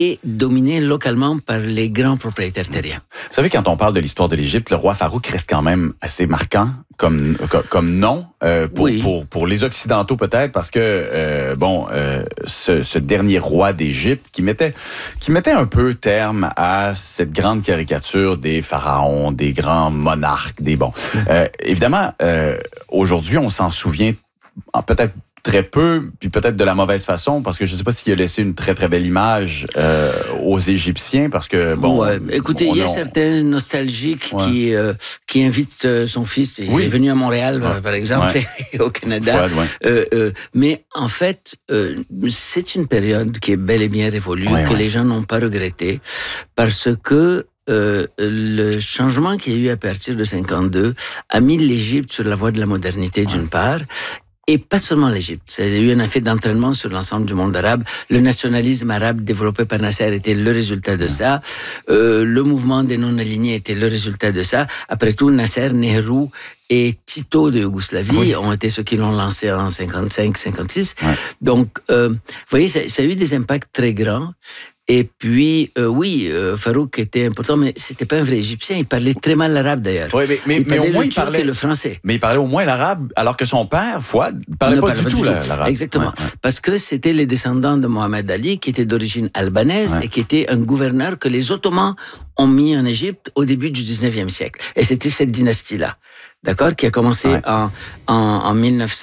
et dominé localement par les grands propriétaires terriens. Vous savez, quand on parle de l'histoire de l'Égypte, le roi Farouk reste quand même assez marquant comme nom pour les Occidentaux peut-être, parce que ce dernier roi d'Égypte qui mettait un peu terme à cette grande caricature des pharaons, des grands monarques, évidemment, aujourd'hui, on s'en souvient peut-être très peu, puis peut-être de la mauvaise façon, parce que je ne sais pas s'il a laissé une très, très belle image aux Égyptiens, parce que, écoutez, il y a certains nostalgiques qui invitent son fils, il est venu à Montréal, par exemple, au Canada. Mais en fait, c'est une période qui est bel et bien révolue, que les gens n'ont pas regretté, parce que le changement qu'il y a eu à partir de 52 a mis l'Égypte sur la voie de la modernité, d'une part, et pas seulement l'Égypte. Ça a eu un effet d'entraînement sur l'ensemble du monde arabe. Le nationalisme arabe développé par Nasser était le résultat de ça. Le mouvement des non-alignés était le résultat de ça. Après tout, Nasser, Nehru et Tito de Yougoslavie ont été ceux qui l'ont lancé en 55-56. Donc, vous voyez, ça a eu des impacts très grands. Et puis, Farouk était important, mais c'était pas un vrai Égyptien. Il parlait très mal l'arabe, d'ailleurs. Oui, mais au moins, il parlait le français. Mais il parlait au moins l'arabe, alors que son père, Fouad, ne parlait pas du tout l'arabe. Exactement. Parce que c'était les descendants de Mohamed Ali, qui était d'origine albanaise et qui était un gouverneur que les Ottomans ont mis en Égypte au début du 19e siècle. Et c'était cette dynastie-là. D'accord, qui a commencé en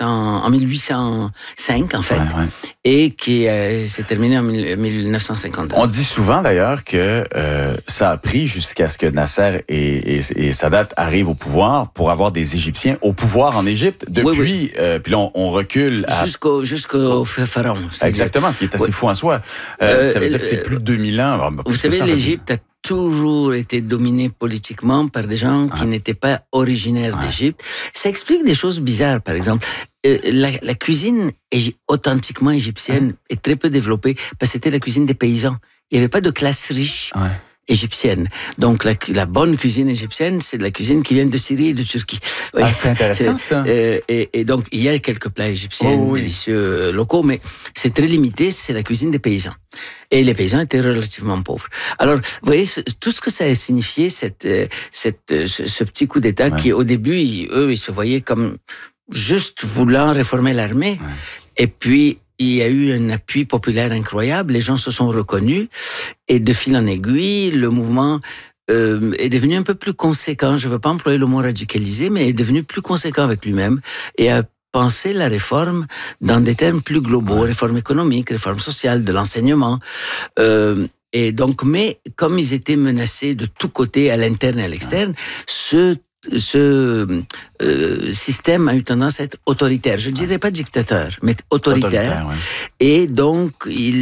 1805 en fait, et qui s'est terminé en 1952. On dit souvent d'ailleurs que ça a pris jusqu'à ce que Nasser et Sadat arrivent au pouvoir pour avoir des Égyptiens au pouvoir en Égypte. Depuis, puis là on recule jusqu'au pharaon. Exactement, ce qui est assez fou en soi. Ça veut dire que c'est plus de 2000 ans. Vous savez, l'Égypte a toujours été dominé politiquement par des gens qui n'étaient pas originaires d'Égypte. Ça explique des choses bizarres, par exemple. La cuisine authentiquement égyptienne est très peu développée parce que c'était la cuisine des paysans. Il n'y avait pas de classe riche égyptienne. Donc la bonne cuisine égyptienne, c'est de la cuisine qui vient de Syrie et de Turquie. C'est intéressant ça. Et donc il y a quelques plats égyptiens délicieux locaux, mais c'est très limité, c'est la cuisine des paysans. Et les paysans étaient relativement pauvres. Alors, vous voyez, tout ce que ça a signifié, ce petit coup d'État qui, au début, ils se voyaient comme juste voulant réformer l'armée. Et puis, il y a eu un appui populaire incroyable. Les gens se sont reconnus. Et de fil en aiguille, le mouvement est devenu un peu plus conséquent. Je ne veux pas employer le mot radicalisé, mais est devenu plus conséquent avec lui-même et a pensé la réforme dans des termes plus globaux, réforme économique, réforme sociale, de l'enseignement. Et donc, mais comme ils étaient menacés de tous côtés, à l'interne et à l'externe, ce système a eu tendance à être autoritaire. Je ne dirais pas dictateur, mais autoritaire. Et donc,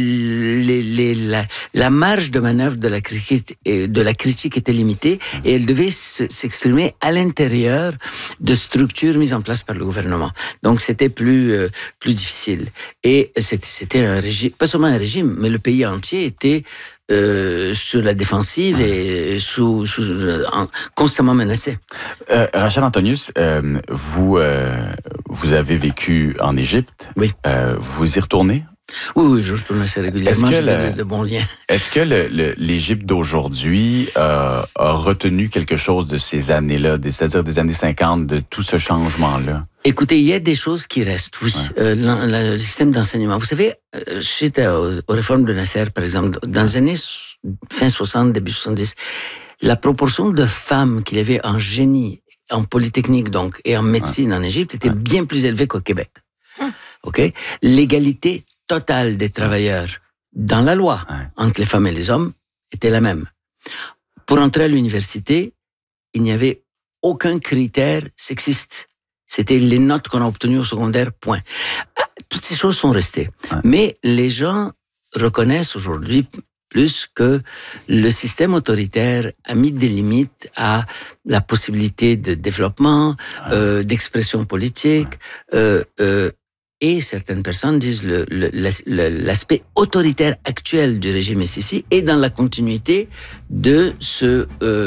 la marge de manœuvre de la critique était limitée et elle devait s'exprimer à l'intérieur de structures mises en place par le gouvernement. Donc, c'était plus difficile. Et c'était un régime, pas seulement un régime, mais le pays entier était sur la défensive et constamment menacé. Rachel Antonius, vous avez vécu en Égypte. Oui. Vous y retournez? Oui, je retourne assez régulièrement. J'ai de bons liens. Est-ce que l'Égypte d'aujourd'hui a retenu quelque chose de ces années-là, c'est-à-dire des années 50, de tout ce changement-là? Écoutez, il y a des choses qui restent, oui. Le système d'enseignement. Vous savez, suite aux réformes de Nasser, par exemple, dans les années fin 60, début 70, la proportion de femmes qu'il y avait en génie, en polytechnique donc, et en médecine en Égypte était bien plus élevée qu'au Québec. OK? L'égalité totale des travailleurs dans la loi entre les femmes et les hommes était la même. Pour entrer à l'université, il n'y avait aucun critère sexiste. C'était les notes qu'on a obtenues au secondaire, point. Toutes ces choses sont restées. Mais les gens reconnaissent aujourd'hui plus que le système autoritaire a mis des limites à la possibilité de développement, d'expression politique. et certaines personnes disent l'aspect autoritaire actuel du régime Sisi est dans la continuité de ce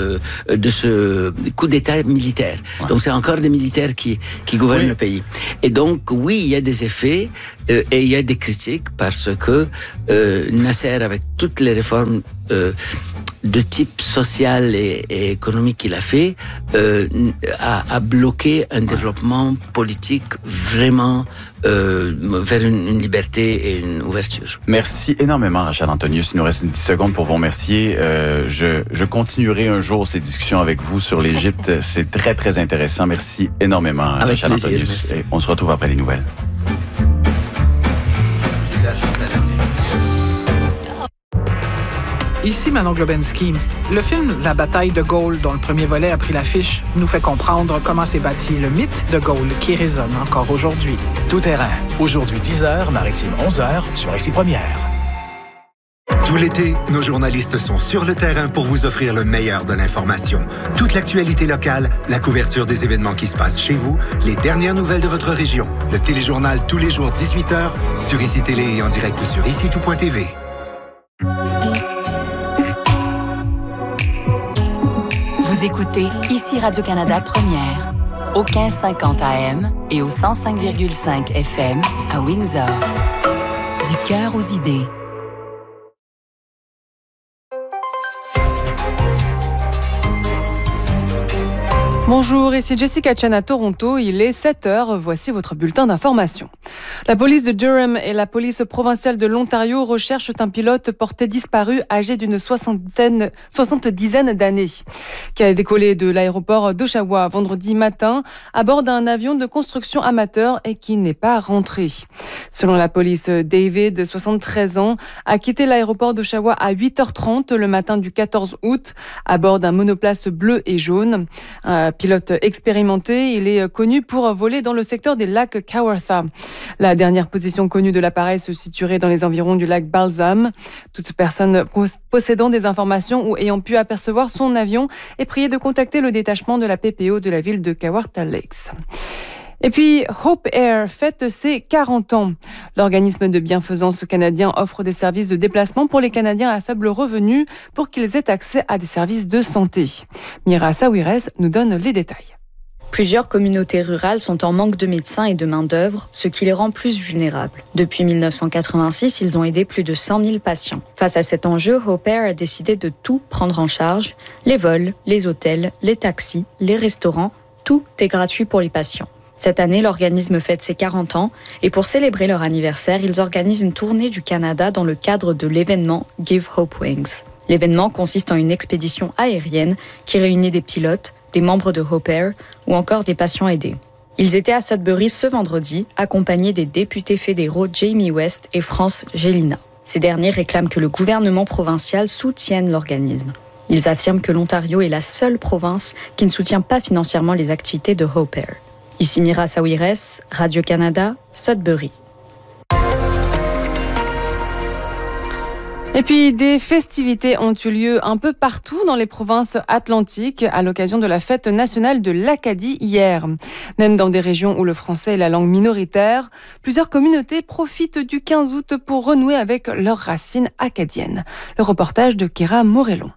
coup d'État militaire. Ouais. Donc c'est encore des militaires qui gouvernent le pays. Et donc oui, il y a des effets et il y a des critiques parce que Nasser, avec toutes les réformes de type social et économique qu'il a fait, a bloqué un développement politique vraiment vers une liberté et une ouverture. Merci énormément, Rachel Antonius. Il nous reste 10 secondes pour vous remercier. Je continuerai un jour ces discussions avec vous sur l'Égypte. C'est très, très intéressant. Merci énormément, Rachel Antonius. Et on se retrouve après les nouvelles. Ici Manon Globensky. Le film La bataille de Gaulle, dont le premier volet a pris l'affiche, nous fait comprendre comment s'est bâti le mythe de Gaulle qui résonne encore aujourd'hui. Tout terrain. Aujourd'hui 10h, Maritime 11h, sur Ici Première. Tout l'été, nos journalistes sont sur le terrain pour vous offrir le meilleur de l'information. Toute l'actualité locale, la couverture des événements qui se passent chez vous, les dernières nouvelles de votre région. Le téléjournal tous les jours 18h, sur Ici Télé et en direct sur icitout.tv. Vous écoutez Ici Radio-Canada Première, au 1550 AM et au 105,5 FM à Windsor. Du cœur aux idées. Bonjour, ici Jessica Chen à Toronto. Il est 7h. Voici votre bulletin d'information. La police de Durham et la police provinciale de l'Ontario recherchent un pilote porté disparu âgé d'une soixante-dizaine d'années qui a décollé de l'aéroport d'Oshawa vendredi matin à bord d'un avion de construction amateur et qui n'est pas rentré. Selon la police, David, 73 ans, a quitté l'aéroport d'Oshawa à 8h30 le matin du 14 août à bord d'un monoplace bleu et jaune. Pilote expérimenté, il est connu pour voler dans le secteur des lacs Kawartha. La dernière position connue de l'appareil se situerait dans les environs du lac Balsam. Toute personne possédant des informations ou ayant pu apercevoir son avion est priée de contacter le détachement de la PPO de la ville de Kawartha Lakes. Et puis, Hope Air fête ses 40 ans. L'organisme de bienfaisance canadien offre des services de déplacement pour les Canadiens à faible revenu pour qu'ils aient accès à des services de santé. Mira Sawires nous donne les détails. Plusieurs communautés rurales sont en manque de médecins et de main-d'œuvre, ce qui les rend plus vulnérables. Depuis 1986, ils ont aidé plus de 100 000 patients. Face à cet enjeu, Hope Air a décidé de tout prendre en charge. Les vols, les hôtels, les taxis, les restaurants, tout est gratuit pour les patients. Cette année, l'organisme fête ses 40 ans et pour célébrer leur anniversaire, ils organisent une tournée du Canada dans le cadre de l'événement Give Hope Wings. L'événement consiste en une expédition aérienne qui réunit des pilotes, des membres de Hope Air ou encore des patients aidés. Ils étaient à Sudbury ce vendredi, accompagnés des députés fédéraux Jamie West et France Gélinas. Ces derniers réclament que le gouvernement provincial soutienne l'organisme. Ils affirment que l'Ontario est la seule province qui ne soutient pas financièrement les activités de Hope Air. Ici Mira Sawires, Radio-Canada, Sudbury. Et puis, des festivités ont eu lieu un peu partout dans les provinces atlantiques à l'occasion de la fête nationale de l'Acadie hier. Même dans des régions où le français est la langue minoritaire, plusieurs communautés profitent du 15 août pour renouer avec leurs racines acadiennes. Le reportage de Kira Morellon.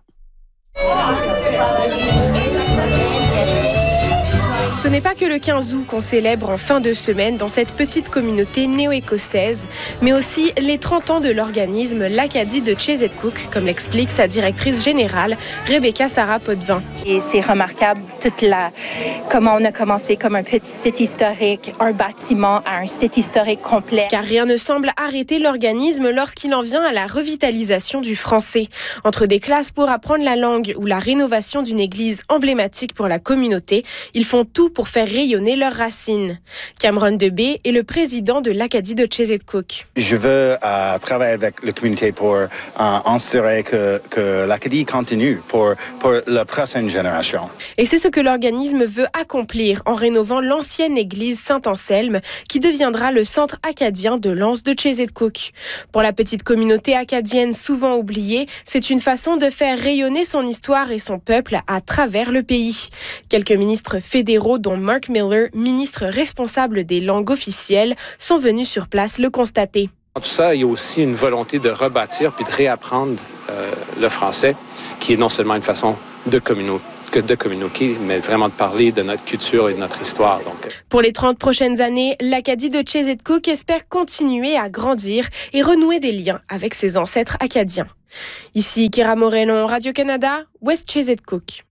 Ce n'est pas que le 15 août qu'on célèbre en fin de semaine dans cette petite communauté néo-écossaise, mais aussi les 30 ans de l'organisme l'Acadie de Chesetcook, comme l'explique sa directrice générale, Rebecca Sarah Potvin. Et c'est remarquable comment on a commencé comme un petit site historique, un bâtiment à un site historique complet. Car rien ne semble arrêter l'organisme lorsqu'il en vient à la revitalisation du français. Entre des classes pour apprendre la langue ou la rénovation d'une église emblématique pour la communauté, ils font tout pour faire rayonner leurs racines. Cameron Debé est le président de l'Acadie de Chesetcook. Je veux travailler avec la communauté pour assurer que l'Acadie continue pour la prochaine génération. Et c'est ce que l'organisme veut accomplir en rénovant l'ancienne église Saint-Anselme qui deviendra le centre acadien de l'Anse de Chesetcook. Pour la petite communauté acadienne souvent oubliée, c'est une façon de faire rayonner son histoire et son peuple à travers le pays. Quelques ministres fédéraux fédéraux, dont Mark Miller, ministre responsable des langues officielles, sont venus sur place le constater. Dans tout ça, il y a aussi une volonté de rebâtir puis de réapprendre le français, qui est non seulement une façon de communiquer, mais vraiment de parler de notre culture et de notre histoire. Pour les 30 prochaines années, l'Acadie de Chesetcook espère continuer à grandir et renouer des liens avec ses ancêtres acadiens. Ici Kira Moreno, Radio-Canada, West Chesetcook.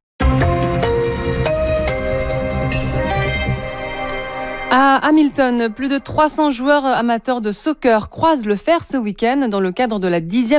À Hamilton, plus de 300 joueurs amateurs de soccer croisent le fer ce week-end dans le cadre de la 10e